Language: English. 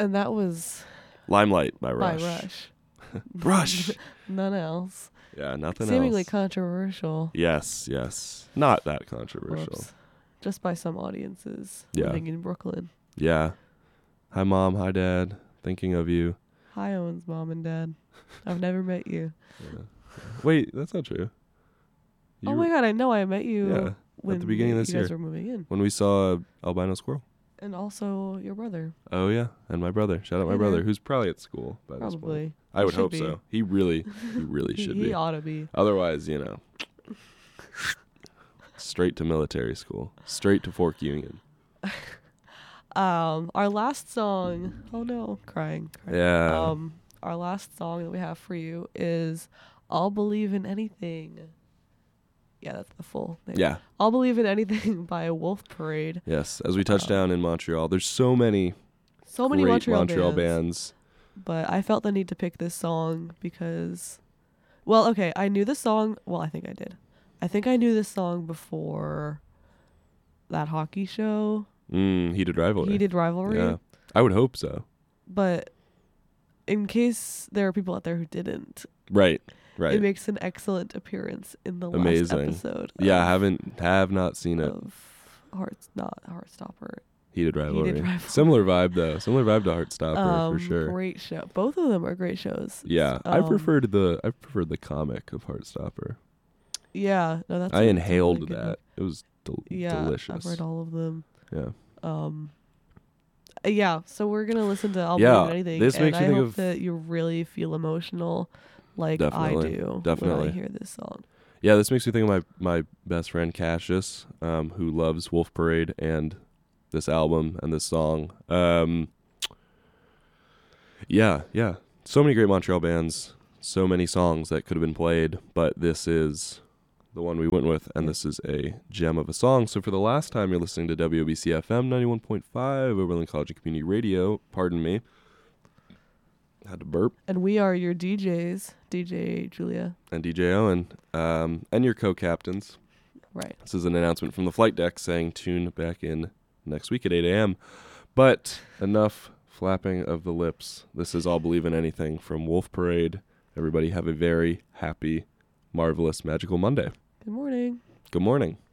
And that was Limelight by by Rush. Rush. Rush. None else. Yeah, nothing Seemingly else. controversial. Yes. Not that controversial. Whoops. Just by some audiences Yeah. living in Brooklyn. Yeah. Hi, Mom. Hi, Dad. Thinking of you. Hi, Owen's mom and dad. I've never met you. Yeah. Wait, that's not true. Oh my God, I know I met you Yeah, when the beginning of this you guys year. were moving in. When we saw albino squirrel. And also your brother. Oh, yeah. And my brother. Shout out my Hey brother, there. who's probably at school by this point. Probably. I would should hope be. so. He really should He be. ought to be. Otherwise, straight to military school. Straight to Fork Union. Our last song. Oh no, crying. Yeah. Our last song that we have for you is "I'll Believe in Anything." Yeah, that's the full name. Yeah. "I'll Believe in Anything" by Wolf Parade. Yes. As we touch down in Montreal, there's so many Many great Montreal bands. bands. But I felt the need to pick this song because, well, okay, I knew the song. Well, I think I did. I think I knew this song before that hockey show. Heated Rivalry. Heated Rivalry. Yeah. I would hope so. But in case there are people out there who didn't, Right. it makes an excellent appearance in the last Amazing. episode. Yeah, have not seen it. Of Heartstopper. Heated Rivalry. Rivalry. Similar vibe though. Similar vibe to Heartstopper for sure. Great show. Both of them are great shows. Yeah, I preferred the comic of Heartstopper. Yeah, no, that's. I inhaled really good that. one. It was Yeah, delicious. I've read all of them. Yeah. Yeah, so we're gonna listen to "I'll Yeah, Believe in Anything," this and makes me I think hope of- that you really feel emotional, like Definitely, I do when definitely. I hear this song. Yeah, this makes me think of my best friend Cassius, who loves Wolf Parade and this album and this song. Yeah. So many great Montreal bands, so many songs that could have been played, but this is the one we went with, and this is a gem of a song. So for the last time you're listening to WOBC FM 91.5, Oberlin College and Community Radio, pardon me, had to burp, And we are your DJs, DJ Julia. and DJ Owen, and your co-captains. Right. This is an announcement from the flight deck saying tune back in next week at 8 a.m. But enough flapping of the lips. This is "I'll Believe in Anything" from Wolf Parade. Everybody have a very happy, marvelous, magical Monday. Good morning. Good morning.